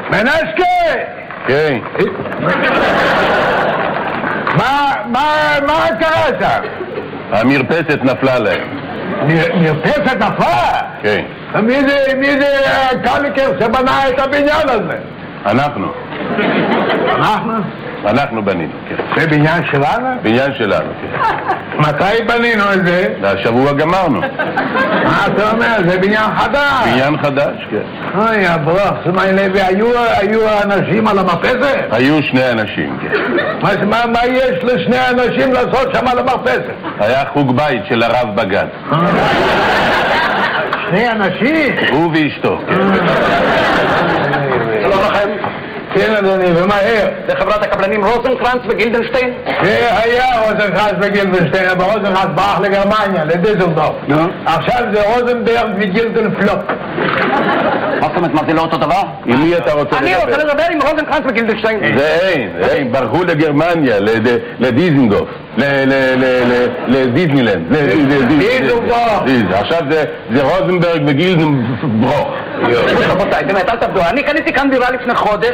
מנסקי! כן. מה קרה שם? המרפסת נפלה להם. מרפסת נפלה? כן. מי זה קליקר שבנה את הבניין הזה? אנחנו. אנחנו בנינו, כן. זה בניין שלנו? בניין שלנו, כן. מתי בנינו את זה? והשבוע גמרנו. מה אתה אומר? זה בניין חדש. בניין חדש, כן. אוי, הברוך, שמעי לוי, היו אנשים על המרפסת? היו 2 אנשים, כן. מה יש ל2 אנשים לעשות שם על המרפסת? היה חוג בית של הרב בגן. 2 אנשים? הוא ואשתו, כן. שלום לכם. כן, אדוני, ומהר. זה חברת הקבלנים רוזנקרנץ וגילדנשטיין? זה היה רוזנקרנץ וגילדנשטיין, אבל רוזנקרנץ ברח לגרמניה, לדיזלדורף. עכשיו זה רוזנברג וגילדנפלופ. מה זאת אומרת, מה זה לא אותו דבר? עם מי אתה רוצה לדבר? אני רוצה לדבר עם רוזנקרנץ וגילדנשטיין. זה אין, ברחו לגרמניה, לדיזנגוף, לדיזנילנד. דיזלדורף. עכשיו זה רוזנברג וגילדנברוך. רבותיי, באמת, אל תעבדו. אני קניתי כאן דירה לפני חודש.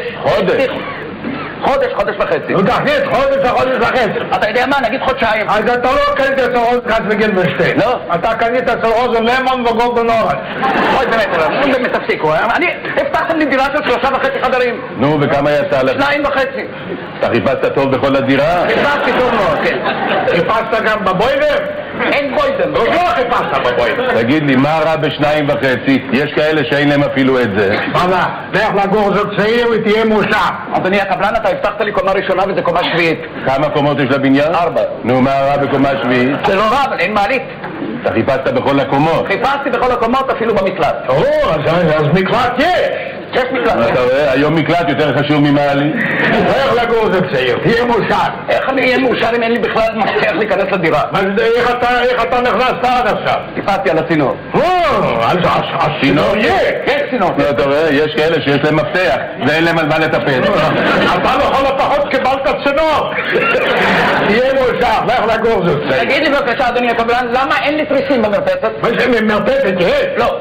חודש וחצי. נו תכניס חודש וחצי. אתה יודע מה? נגיד חודשיים. אז אתה לא קנית אצל רוזנקרנץ וגילדנשטיין. לא. אתה קנית אצל רוזן למון וגולדן אורנג'. אוי, באמת תפסיקו. אני הבטחתם לי דירה של 3.5 חדרים. נו, וכמה יצא לך? 2.5. אתה חיפשת טוב בכל הדירה? חיפשתי טוב מאוד, כן. חיפשת גם בבוידר? אין בוידם. לא חיפשת בבוידר. תגיד לי, מה רע ב2.5? יש כאלה שאין להם אפילו את זה. מה? לך לגור זאת צעיר ותהיה מושב. אדוני הקבלן, אתה הבטחת לי קומה ראשונה וזה קומה שביעית. כמה קומות יש לבניין? 4. נו, מה רע בקומה שביעית? זה לא רע, אבל אין מעלית. אתה חיפשת בכל הקומות. חיפשתי בכל הקומות, אפילו במקלט. אז מקלט יש. יש מקלט. אתה רואה? היום מקלט יותר חשוב ממעלית. לך לגור זאת צעיר, תהיה מושב. איך אני אהיה מאושר אם אין לי בכלל מפתח להיכנס לדירה? איך אתה נכנסת עד עכשיו? טיפסתי על הצינור. אז הצינור יהיה. כן, צינור. אתה רואה? יש כאלה שיש להם מפתח ואין להם על מה לטפל. אתה לכל הפחות קיבלת צינור. תהיה מושב, לך לגור זאת צעיר. תגיד לי בבקשה, אדוני הקבלן, למה אין לי תריסים במרפסת? מה זה מרפסת? לא.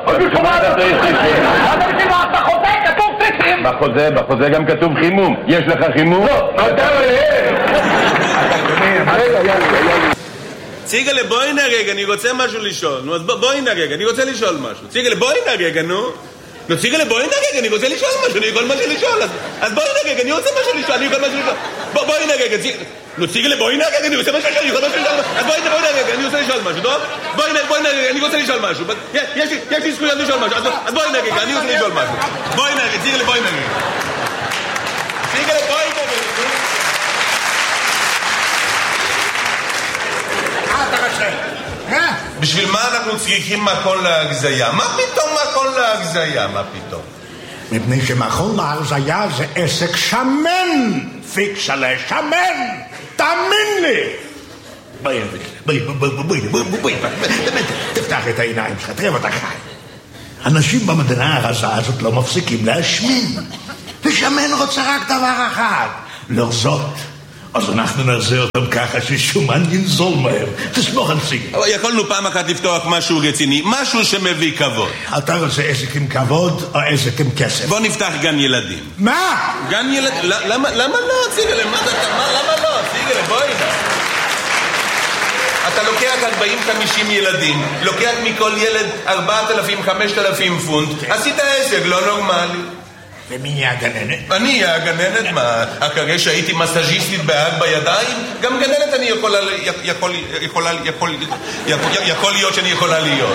אתה חוזה, כתוב תריסים. בחוזה גם כתוב חימום. יש לך חימום? לא. אתה ציגלה, בואי נרגע, אני רוצה משהו לשאול. נו, אז בואי נרגע, אני רוצה לשאול משהו. ציגלה, בואי נרגע, נו. נו, ציגלה, בואי נרגע, אני רוצה לשאול משהו, אני יכול משהו לשאול. אז בואי נרגע, אני רוצה משהו לשאול, אני יכול משהו לשאול. בואי נרגע, נו, ציגלה, בואי נרגע, אני רוצה משהו לשאול, אני יכול משהו לשאול. אז בואי נרגע, אני רוצה לשאול משהו, טוב? בואי נרגע, אני רוצה לשאול משהו. יש לי זכויות לשאול משהו, אז בואי נרגע, אני רוצה לשאול משהו. בואי נרגע, ציגלה, בואי נרגע. ציגלה, בואי נרגע. בשביל מה אנחנו צריכים מכון להגזיה? מה פתאום מכון להגזיה? מה פתאום? מפני שמכון להגזיה זה עסק שמן, פיקסלה, שמן, תאמין לי. בואי, באמת, תפתח את העיניים שלך, תראה ואתה חי. אנשים במדינה הרזה הזאת לא מפסיקים להשמין, ושמן רוצה רק דבר אחד, לרזות. אז אנחנו נעשה אותם ככה ששומן ינזול מהר. תסמוך על סיגל. אבל יכולנו פעם אחת לפתוח משהו רציני, משהו שמביא כבוד. אתה רוצה עסק עם כבוד או עסק עם כסף? בוא נפתח גן ילדים. מה? גן ילדים? למה לא, ציגלה? למה לא? ציגלה, בואי נא. אתה לוקח 40-50 ילדים, לוקח מכל ילד 4,000-5,000 פונט, עשית עסק לא נורמלי. ומי יהיה הגננת? אני אהיה הגננת, מה? אחרי שהייתי מסאז'יסטית בהג בידיים, גם גננת אני יכול להיות שאני יכולה להיות.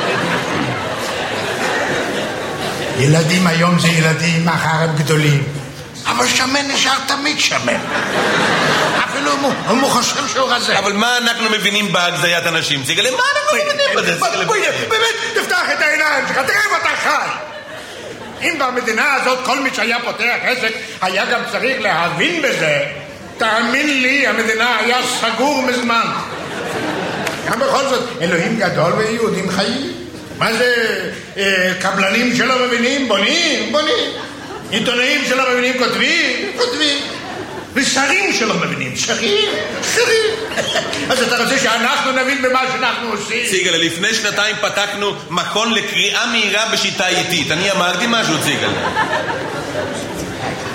ילדים היום זה ילדים, מחר הם גדולים. אבל שמן נשאר תמיד שמן. אפילו הוא חושב שהוא רזה. אבל מה אנחנו מבינים בהגזיית אנשים? ציגלה, מה אנחנו מבינים בזה? באמת, תפתח את העיניים שלך, תראה ואתה חי. אם במדינה הזאת כל מי שהיה פותח עסק היה גם צריך להבין בזה, תאמין לי, המדינה היה סגור מזמן. גם בכל זאת, אלוהים גדול ויהודים חיים. מה זה, קבלנים שלא מבינים? בונים. עיתונאים שלא מבינים? כותבים. ושרים שלא מבינים? שרים. אז אתה רוצה שאנחנו נבין במה שאנחנו עושים? ציגלה, לפני 2 פתחנו מכון לקריאה מהירה בשיטה איטית. אני אמרתי משהו, ציגלה?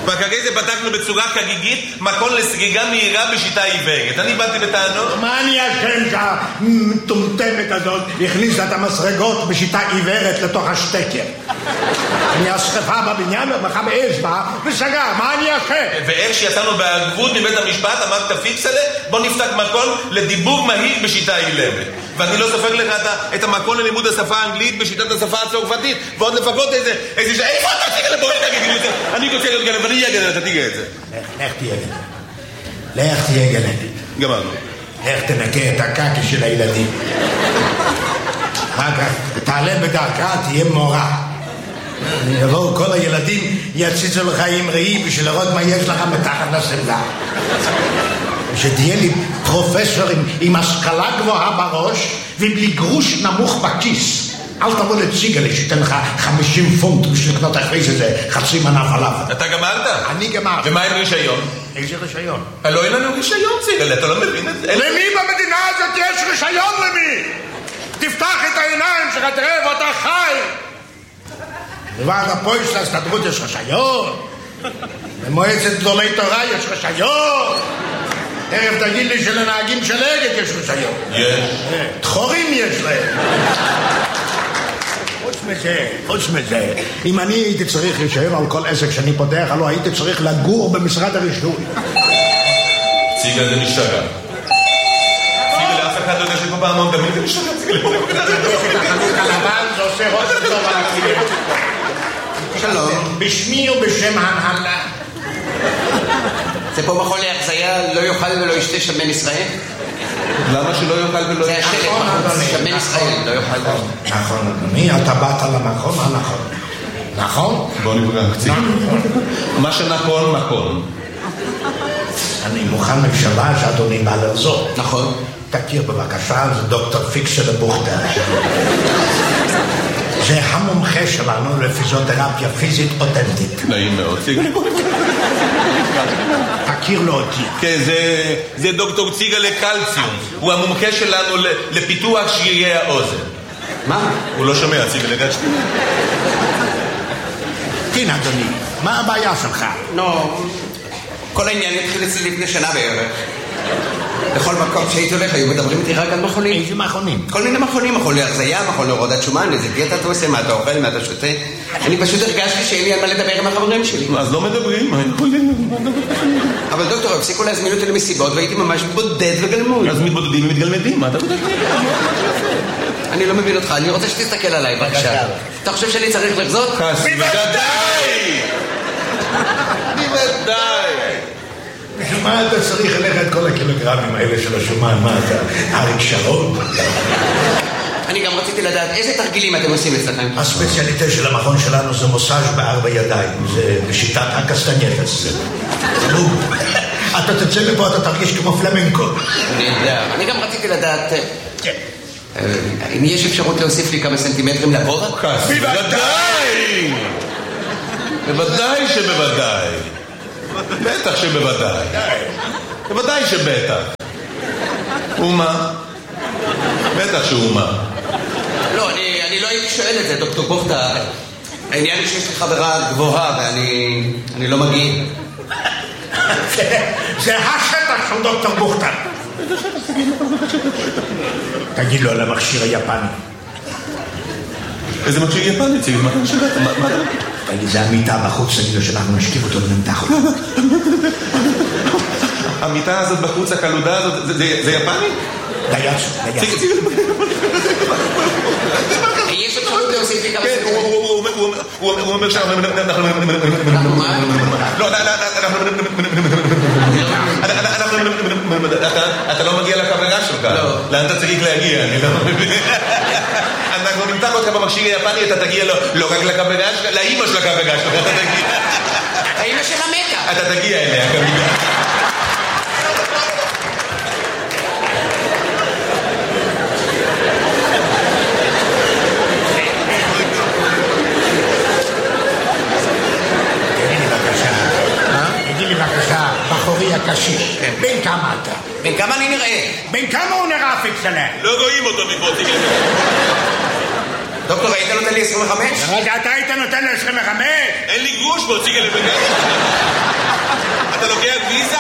ואחרי זה בדקנו בצורה חגיגית מקום לסגיגה מהירה בשיטה עיוורת. אני באתי בטענות. מה אני אשם שהמטומטמת הזאת הכניסה את המסרגות בשיטה עיוורת לתוך השטקר? אני השרפה בבניין ובכה באש בה וסגר, מה אני אשם? ואיך שיצאנו בערבות מבית המשפט אמרת פיקסלה, בוא נפתח מקום לדיבור מהיר בשיטה אילמת. ואני לא סופר לך את המקום ללימוד השפה האנגלית בשיטת השפה הצרפתית, ועוד לפחות איזה איפה אתה תיגע לבוא נגיד, אני רוצה להיות גלב, אני אהיה גלב, אתה תיגע את זה. לך תהיה גלב. לך תהיה גלב. גמרנו. לך תנקה את הקקי של הילדים. אחר כך תעלה בדרכה, תהיה מורה. יבואו כל הילדים, יציצו לך עם ראי בשביל לראות מה יש לך מתחת לשמלה. שתהיה לי פרופסור עם השכלה גבוהה בראש ובלי גרוש נמוך בכיס. אל תבוא לציגלי שתן לך 50 פונט בשביל לקנות אחרי זה חצי מנה פלאפל. אתה גמרת? אני גמר. ומה עם רישיון? איזה רישיון? לא אין לנו רישיון, ציגלי, אתה לא מבין את זה? למי במדינה הזאת יש רישיון למי? תפתח את העיניים שלך, תראה ואתה חי. בוועד הפועל של ההסתדרות יש רישיון. במועצת גדולי תורה יש רישיון. תכף תגיד לי שלנהגים של אגד יש רישיון. יש. דחורים יש להם. חוץ מזה, אם אני הייתי צריך רישיון על כל עסק שאני פותח, הלוא הייתי צריך לגור במשרד הרישוי. ציגל זה משתגע. ציגל לאף אחד לא יודע שפה פעמון תמיד זה משתגע. ציגל פה את החנות הלבן זה עושה ראש טוב על הכלים. שלום. בשמי ובשם ההנהלה. זה פה מכון להחזיה, לא יאכל ולא ישתה שמן ישראל? למה שלא יאכל ולא ישתה? זה השלט בחוץ, שמן ישראל, לא יאכל ולא. נכון, אדוני, אתה באת למקום הנכון. נכון? בוא נפגע קצת. מה שנכון, נכון. אני מוכן ממשלה שאדוני בא לרזור. נכון. תכיר בבקשה, זה דוקטור פיקסלה בוכטר. זה המומחה שלנו לפיזיותרפיה פיזית אותנטית. נעים מאוד. תכיר לו אותי. כן, זה דוקטור ציגה לקלציום. הוא המומחה שלנו לפיתוח שרירי האוזן. מה? הוא לא שומע, ציגה לגשתי. כן, אדוני, מה הבעיה שלך? לא, כל העניין התחיל אצלי לפני שנה בערך. בכל מקום שהייתי הולך היו מדברים איתי רק על מכונים. איזה מכונים? כל מיני מכונים, מכון להרזיה, מכון להורדת שומן, איזה דיאטה אתה עושה, מה אתה אוכל, מה אתה שותה. אני פשוט הרגשתי שאין לי על מה לדבר עם החברים שלי. אז לא מדברים. אבל דוקטור, הפסיקו להזמין אותי למסיבות והייתי ממש בודד וגלמוד. אז מתבודדים ומתגלמדים, מה אתה בודד? אני לא מבין אותך, אני רוצה שתסתכל עליי, בבקשה. אתה חושב שאני צריך לחזות? בוודאי! בוודאי! מה אתה צריך ללכת את כל הקילוגרמים האלה של השומן? מה אתה? אריק שרון? אני גם רציתי לדעת איזה תרגילים אתם עושים אצלכם. הספציאליטה של המכון שלנו זה מוסאז' בארבע ידיים. זה בשיטת הקסטנייטס. אתה תצא לפה, אתה תרגיש כמו פלמנקו. אני יודע. אני גם רציתי לדעת אם יש אפשרות להוסיף לי כמה סנטימטרים לגובה? בוודאי! בוודאי שבוודאי. בטח שבוודאי. בוודאי שבטח. ומה? בטח שאומה. לא, אני לא הייתי שואל את זה, דוקטור בוכטה. העניין היא שיש לי חברה גבוהה ואני לא מגיע. זה השטח של דוקטור בוכטה. תגיד לו על המכשיר היפני. איזה מכשיר יפני? ציגל, מה אתה משגעת? מה אתה? תגיד, זה המיטה בחוץ, תגיד לו שאנחנו נשכיב אותו ונמתח אותו. המיטה הזאת בחוץ, הקלודה הזאת, זה יפני? דייץ. יש אפשרות להוסיף לי כמה כן, הוא אומר שאנחנו... לא, אתה לא מגיע לקבלה שלך. לאן אתה צריך להגיע? אני לא מבין. אנחנו נמתח אותך במכשיר היפני, אתה תגיע לא רק לקבלה שלך, לאמא של הקבלה שלך אתה תגיע. האמא שלה מתה. אתה תגיע אליה כמובן. בחורי הקשיש, בין כמה אתה? בין כמה אני נראה? בין כמה הוא נראה פיקסלה? לא רואים אותו מפה, תגיד. דוקטור, היית נותן לי 25? רגע, אתה היית נותן לי 25? אין לי גרוש בו, ציגה לבגן. אתה לוקח ויזה?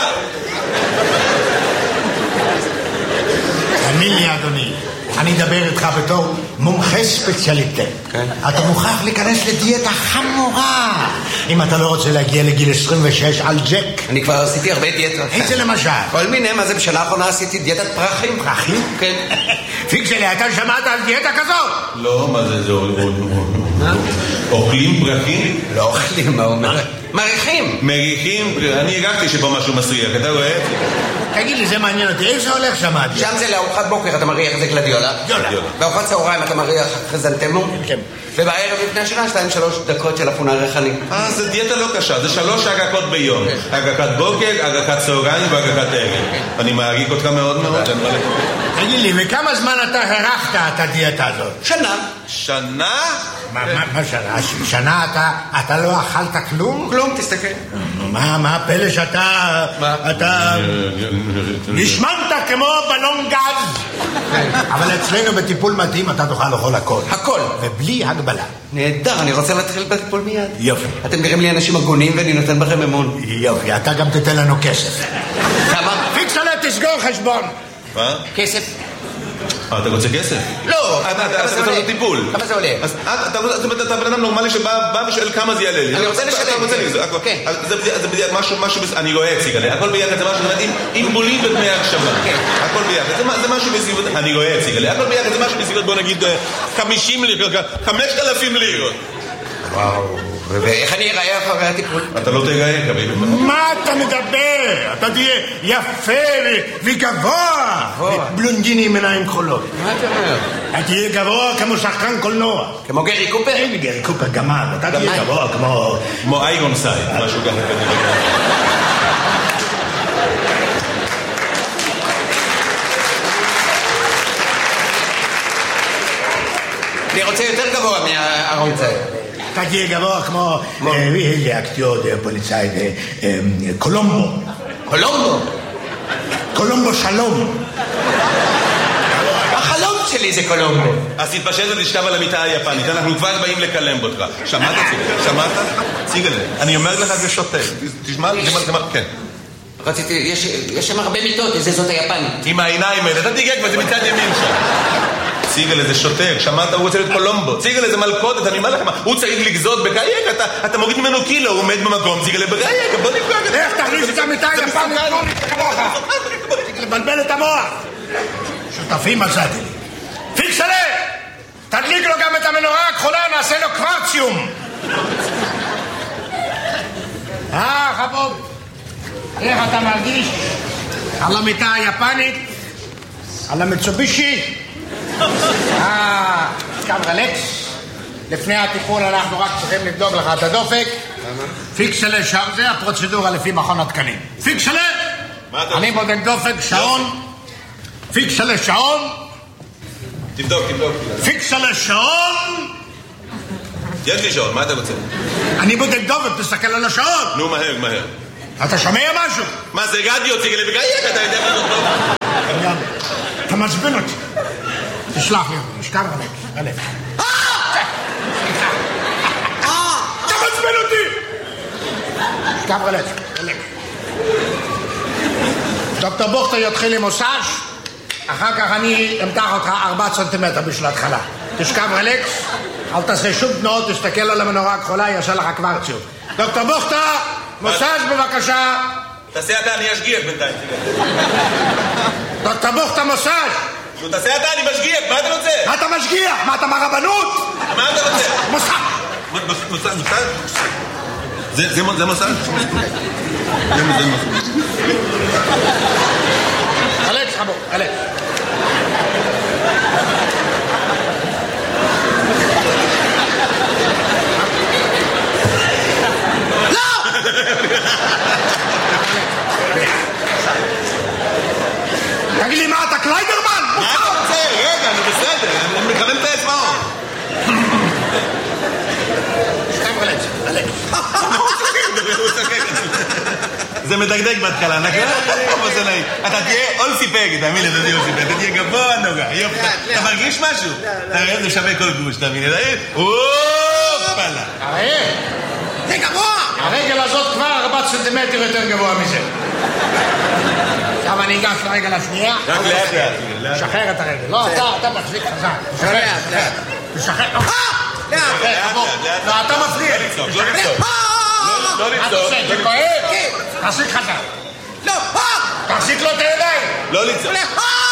תאמין לי, אדוני, אני אדבר איתך בתור מומחה ספציאליטה. אתה מוכרח להיכנס לדיאטה חמורה אם אתה לא רוצה להגיע לגיל 26 על ג'ק. אני כבר עשיתי הרבה דיאטות. איזה למשל? כל מיני, מה זה בשנה האחרונה עשיתי דיאטת פרחים. פרחים? כן. פיקסלי, אתה שמעת על דיאטה כזאת? לא, מה זה? אוכלים פרחים? לא אוכלים, מה אומר? מריחים. מריחים? אני הגעתי שפה משהו מסריח, אתה רואה? תגיד לי, זה מעניין אותי, איך זה הולך שם? שם זה לארוחת בוקר, אתה מריח את זה גלדיולה. בארוחת צהריים אתה מריח חזנטמו. כן. ובערב לפני השנה 2-3 דקות של אפונה ריחני. זה דיאטה לא קשה, זה 3 הגקות ביום. הגקת בוקר, הגקת צהריים והגקת ערב. אני מעריך אותך מאוד מאוד. תגיד לי, וכמה זמן אתה הרחת את הדיאטה הזאת? שנה. שנה? מה שנה? שנה אתה לא אכלת כלום? כלום, תסתכל. מה הפלא שאתה... אתה... נשמנת כמו בלון גז. אבל אצלנו בטיפול מתאים אתה תוכל לאכול הכל. הכל. ובלי הגבלה. נהדר, אני רוצה להתחיל בטיפול מיד. יופי. אתם נראים לי אנשים הגונים ואני נותן בכם אמון. יופי, אתה גם תתן לנו כסף. כמה? פיקסלה, תסגור חשבון. מה? כסף. אתה רוצה כסף? לא. אתה רוצה טיפול. כמה זה עולה? אז אתה בן אדם נורמלי שבא ושואל כמה זה יעלה לי. אני רוצה לשלם. אתה רוצה לי, זה משהו, אני רואה הציג עליה, הכל ביחד זה משהו, עם בולים ודמי הקשבה. הכל ביחד, זה משהו בסביבות, אני רואה הציג עליה, הכל ביחד זה משהו בסביבות, בוא נגיד 50 לירות, 5,000 לירות. וואו. ואיך אני אראה אחרי הטיפול? אתה לא תראה, קביל. מה אתה מדבר? אתה תהיה יפה וגבוה. בלונדיני עם עיניים כחולות. מה אתה אומר? אתה תהיה גבוה כמו שחקן קולנוע. כמו גרי קופר? אין גרי קופר גמד. אתה תהיה גבוה כמו איירון סייד, משהו ככה כנראה. אני רוצה יותר גבוה מהארון צייד. אתה תהיה גבוה כמו איזה אקטיור פוליצאי קולומבו. קולומבו? קולומבו שלום. החלום שלי זה קולומבו. אז תתפשט ותשכב על המיטה היפנית, אנחנו כבר באים לקלם אותך. שמעת ציגל? שמעת? ציגל, אני אומר לך זה שוטה. תשמע, כן. רציתי, יש שם הרבה מיטות, זאת היפנית. עם העיניים האלה, אתה תיגע כבר, זה מצד ימין שם. ציגל, זה שוטר, שמעת? הוא רוצה להיות קולומבו. ציגל, זה מלכודת, אני אומר לכם, הוא צריך לגזות בגייק, אתה מוריד ממנו קילו, הוא עומד במקום, ציגל, בגייק, בוא נפגע. איך תכניס את המיטה היפנית? לבלבל את המוח. שותפים מצאתי לי. פיקסלה! תדליק לו גם את המנורה הכחולה, נעשה לו קוורציום. חבוב, איך אתה מרגיש? על המיטה היפנית? על המיצובישי? קם רלקס. לפני הטיפול אנחנו רק צריכים לבדוק לך את הדופק. פיקסלה, זה הפרוצדורה לפי מכון התקנים. פיקסלה! אני בודק דופק, שעון. פיקסלה, שעון. תבדוק. פיקסלה, שעון. יש לי שעון, מה אתה רוצה? אני בודק דופק, תסתכל על השעון. נו, מהר. אתה שומע משהו? מה זה רדיו, ציגל, בגייק, אתה יודע מה זאת טוב? אתה מעצבן אותי. תשלח לי, נשכב רלק. אתה מעצבן אותי! נשכב רלק. דוקטור בוכטר יתחיל עם מוסאז', אחר כך אני אמתח אותך 4 סנטימטר בשביל ההתחלה. תשכב רלקס, אל תעשה שום תנועות, תסתכל על המנורה הכחולה, יעשה לך קוורציום. דוקטור בוכטר, מוסאז' בבקשה. תעשה אתה, אני אשגיח בינתיים. דוקטור בוכטר, מוסאז'. נו, תעשה אתה, אני משגיח, מה אתה רוצה? מה אתה משגיח? מה אתה מהרבנות? מה אתה רוצה? מוסאז'. זה מוסאז'? חלץ, חבו, חלץ. לא! תגיד לי מה, אתה קליידרמן? מה אתה רוצה? רגע, אני בסדר, אני מקבל את האצבעות. שכם חלץ, חלץ. זה מדגדג בהתחלה, נכון? זה נעים. אתה תהיה אולסי פג, תאמין לי, אתה תהיה אולסי פג, אתה תהיה גבוה נוגע. אתה מרגיש משהו? אתה רואה, זה שווה כל גבוש, תאמין לי. אופלה. הרי, זה גבוה! הרגל הזאת כבר 4 סנטימטר יותר גבוה מזה. עכשיו אני אגש לרגל השנייה. רק לאט. שחרר את הרגל. לא, אתה מחזיק חזק. לאט. תשחרר. לאט. לא, אתה מפריע. לא לצעוק. זה כואב? תחזיק חזק. לא, תחזיק לו את הידיים. לא לצעוק.